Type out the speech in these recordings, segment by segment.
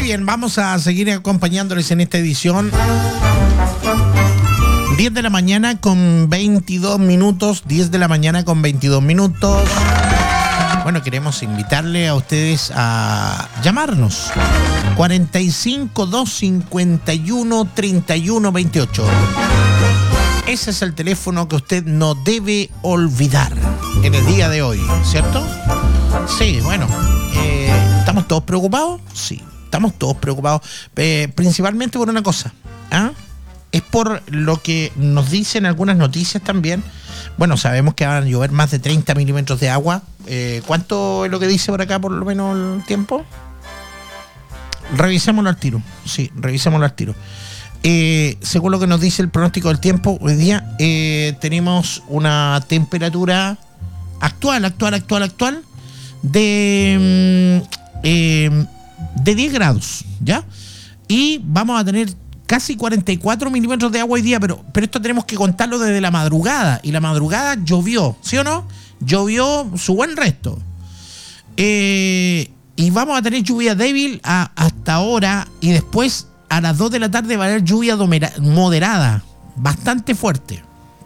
bien, vamos a seguir acompañándoles en esta edición. 10 de la mañana con 22 minutos. 10 de la mañana con 22 minutos. Bueno, queremos invitarle a ustedes a llamarnos. 45 251 31 28. Ese es el teléfono que usted no debe olvidar en el día de hoy, ¿cierto? Sí, bueno, ¿estamos todos preocupados? Sí, estamos todos preocupados, principalmente por una cosa, ¿ah? Es por lo que nos dicen algunas noticias también. Bueno, sabemos que van a llover más de 30 milímetros de agua. ¿Cuánto es lo que dice por acá, por lo menos, el tiempo? Revisémoslo al tiro. Sí, revisémoslo al tiro. Según lo que nos dice el pronóstico del tiempo, hoy día tenemos una temperatura actual de 10 grados, ¿ya? Y vamos a tener casi 44 milímetros de agua hoy día, pero esto tenemos que contarlo desde la madrugada, y la madrugada llovió, ¿sí o no? Llovió su buen resto. Y vamos a tener lluvia débil hasta ahora, y después a las 2 de la tarde va a haber lluvia moderada, bastante fuerte.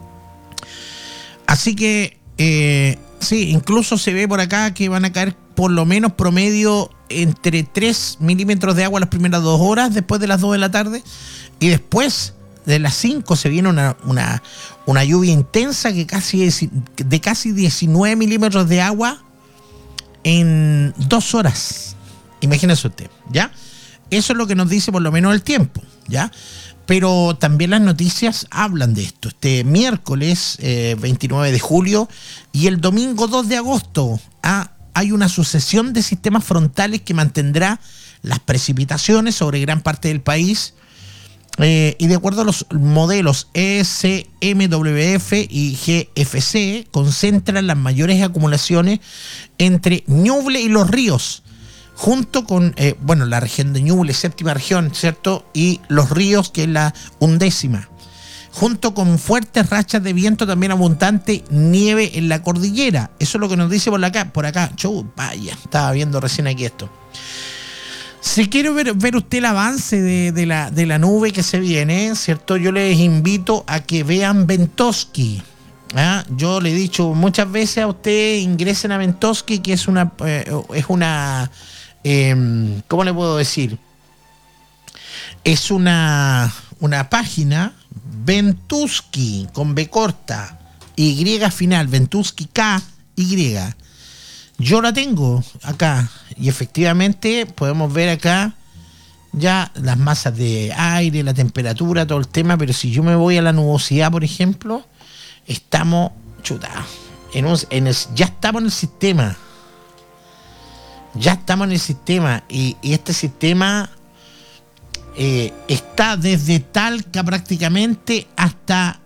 Así que, sí, incluso se ve por acá que van a caer por lo menos promedio entre 3 milímetros de agua las primeras 2 horas después de las 2 de la tarde, y después de las 5 se viene una lluvia intensa de casi 19 milímetros de agua en 2 horas. Imagínese usted, ¿ya? Eso es lo que nos dice por lo menos el tiempo, ¿ya? Pero también las noticias hablan de esto. Este miércoles 29 de julio y el domingo 2 de agosto hay una sucesión de sistemas frontales que mantendrá las precipitaciones sobre gran parte del país, y de acuerdo a los modelos ECMWF y GFC, concentran las mayores acumulaciones entre Ñuble y Los Ríos, junto con, la región de Ñuble, séptima región, ¿cierto? Y Los Ríos, que es la 11ª. Junto con fuertes rachas de viento también abundante, nieve en la cordillera. Eso es lo que nos dice por acá. Vaya, estaba viendo recién aquí esto. Si quiere ver usted el avance de la nube que se viene, ¿cierto? Yo les invito a que vean Ventoski. Yo le he dicho muchas veces a usted, ingresen a Ventoski, que es una ¿cómo le puedo decir? Es una página, Ventuski, con B corta, Y final, Ventuski K, Y. Yo la tengo acá, y efectivamente podemos ver acá ya las masas de aire, la temperatura, todo el tema, pero si yo me voy a la nubosidad, por ejemplo, estamos, ya estamos en el sistema. Ya estamos en el sistema, y este sistema está desde Talca prácticamente hasta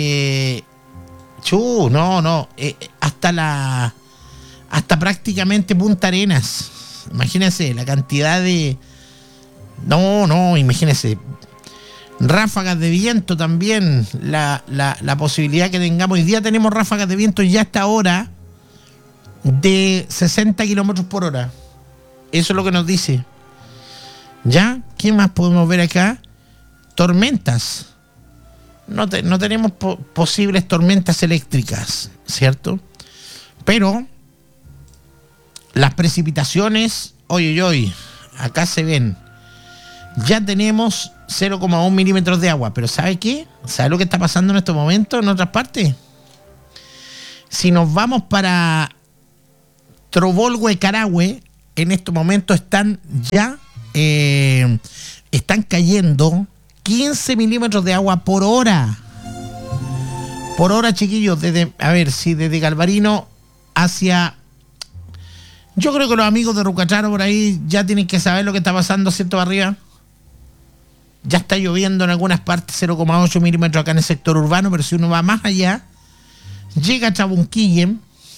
hasta prácticamente Punta Arenas. Imagínense la cantidad de imagínense ráfagas de viento también, la posibilidad que tengamos. Hoy día tenemos ráfagas de viento ya hasta ahora de 60 kilómetros por hora. Eso es lo que nos dice. ¿Ya? ¿Qué más podemos ver acá? Tormentas. No tenemos posibles tormentas eléctricas, ¿cierto? Pero las precipitaciones, hoy, acá se ven. Ya tenemos 0,1 milímetros de agua. Pero ¿sabe qué? ¿Sabe lo que está pasando en estos momentos en otras partes? Si nos vamos para Trobolgo, Carahue, en estos momentos están cayendo 15 milímetros de agua por hora. Por hora, chiquillos, desde Galvarino hacia... Yo creo que los amigos de Rucacharo por ahí ya tienen que saber lo que está pasando, ¿cierto? Arriba. Ya está lloviendo en algunas partes 0,8 milímetros acá en el sector urbano, pero si uno va más allá, llega a Chabunquille,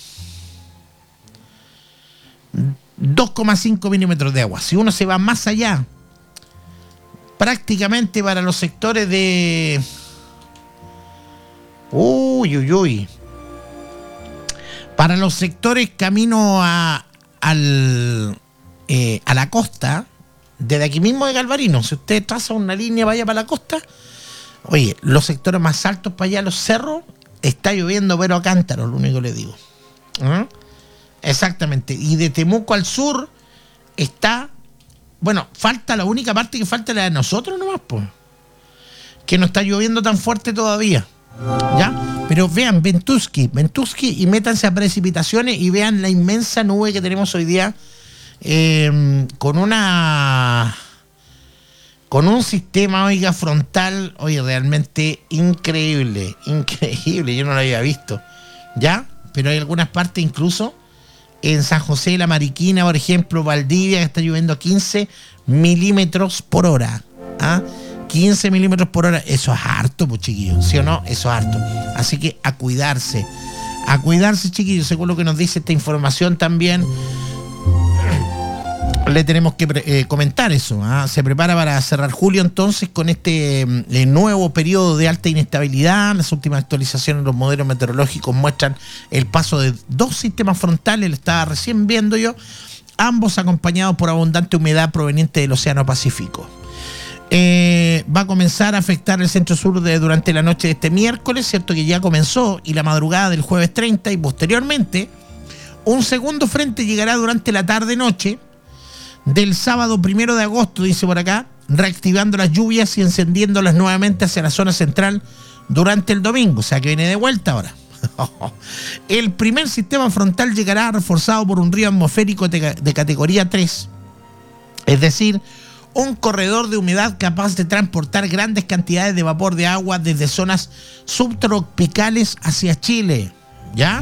2,5 milímetros de agua. Si uno se va más allá, prácticamente para los sectores de... Para los sectores camino a la costa, desde aquí mismo de Galvarino, si usted traza una línea, vaya para la costa, oye, los sectores más altos para allá, los cerros, está lloviendo pero a cántaro, lo único que le digo. ¿Ah? Exactamente. Y de Temuco al sur está, bueno, falta la única parte que falta la de nosotros nomás, pues, que no está lloviendo tan fuerte todavía. ¿Ya? Pero vean Ventusky y métanse a precipitaciones y vean la inmensa nube que tenemos hoy día, con un sistema, oiga, frontal, oye, realmente increíble, yo no lo había visto, ¿ya? Pero hay algunas partes incluso en San José de la Mariquina, por ejemplo, Valdivia, que está lloviendo 15 milímetros por hora, ¿ah? 15 milímetros por hora, eso es harto, pues, chiquillos, ¿sí o no? Eso es harto. Así que a cuidarse, chiquillos, según lo que nos dice esta información también. Le tenemos que comentar eso, ¿ah? Se prepara para cerrar julio entonces con este nuevo periodo de alta inestabilidad. Las últimas actualizaciones de los modelos meteorológicos muestran el paso de 2 sistemas frontales, lo estaba recién viendo yo, ambos acompañados por abundante humedad proveniente del Océano Pacífico. Va a comenzar a afectar el centro-sur durante la noche de este miércoles, cierto que ya comenzó, y la madrugada del jueves 30, y posteriormente un segundo frente llegará durante la tarde-noche del sábado 1 de agosto, dice por acá, reactivando las lluvias y encendiéndolas nuevamente hacia la zona central durante el domingo, o sea que viene de vuelta ahora. El primer sistema frontal llegará reforzado por un río atmosférico de categoría 3, es decir, un corredor de humedad capaz de transportar grandes cantidades de vapor de agua desde zonas subtropicales hacia Chile, ¿ya?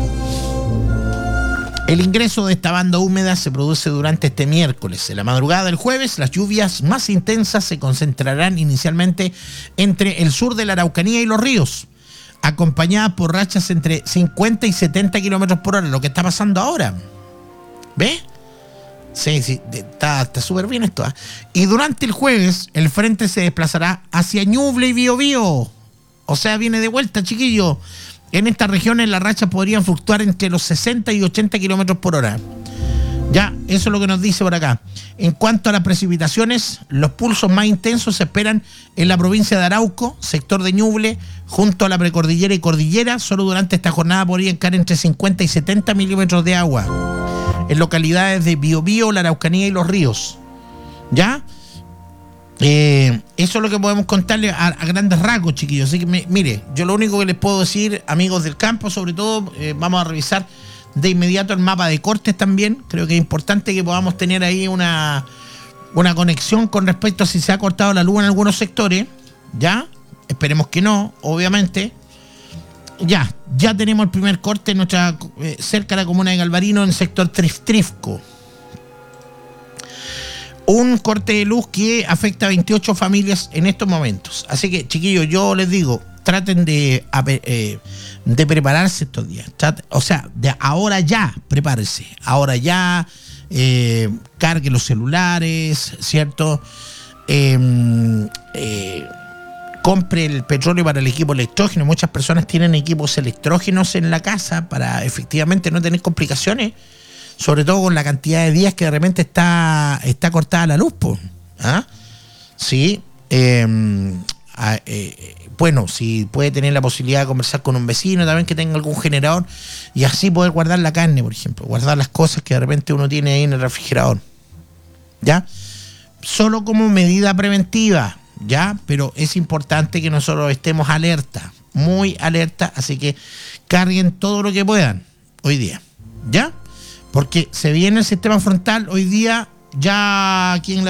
El ingreso de esta banda húmeda se produce durante este miércoles. En la madrugada del jueves, las lluvias más intensas se concentrarán inicialmente entre el sur de la Araucanía y los ríos, acompañadas por rachas entre 50 y 70 kilómetros por hora, lo que está pasando ahora. ¿Ve? Sí, está súper bien esto, ¿eh? Y durante el jueves, el frente se desplazará hacia Ñuble y Biobío. O sea, viene de vuelta, chiquillo. En estas regiones las rachas podrían fluctuar entre los 60 y 80 kilómetros por hora. Ya, eso es lo que nos dice por acá. En cuanto a las precipitaciones, los pulsos más intensos se esperan en la provincia de Arauco, sector de Ñuble, junto a la precordillera y cordillera. Solo durante esta jornada podrían caer entre 50 y 70 milímetros de agua en localidades de Biobío, la Araucanía y los ríos. ¿Ya? Eso es lo que podemos contarle a grandes rasgos, chiquillos. Así que mire, yo lo único que les puedo decir, amigos del campo, sobre todo, vamos a revisar de inmediato el mapa de cortes también. Creo que es importante que podamos tener ahí una conexión con respecto a si se ha cortado la luz en algunos sectores. ¿Ya? Esperemos que no, obviamente. Ya tenemos el primer corte en cerca de la comuna de Galvarino, en el sector Trifco. Un corte de luz que afecta a 28 familias en estos momentos. Así que, chiquillos, yo les digo, traten de prepararse estos días. O sea, de ahora ya, prepárese. Ahora ya, cargue los celulares, ¿cierto? Compre el petróleo para el equipo electrógeno. Muchas personas tienen equipos electrógenos en la casa para efectivamente no tener complicaciones, sobre todo con la cantidad de días que de repente está cortada la luz, pues. ¿Ah? Sí. Bueno, si puede tener la posibilidad de conversar con un vecino también que tenga algún generador, y así poder guardar la carne, por ejemplo, guardar las cosas que de repente uno tiene ahí en el refrigerador. ¿Ya? Solo como medida preventiva. ¿Ya? Pero es importante que nosotros estemos alerta, muy alerta, así que carguen todo lo que puedan hoy día, ¿ya? Porque se viene el sistema frontal hoy día, ya aquí en la